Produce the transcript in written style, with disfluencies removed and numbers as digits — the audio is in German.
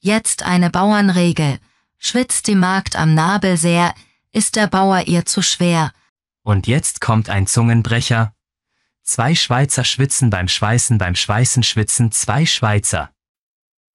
Jetzt eine Bauernregel. Schwitzt die Magd am Nabel sehr, ist der Bauer ihr zu schwer. Und jetzt kommt ein Zungenbrecher. 2 Schweizer schwitzen beim Schweißen schwitzen 2 Schweizer.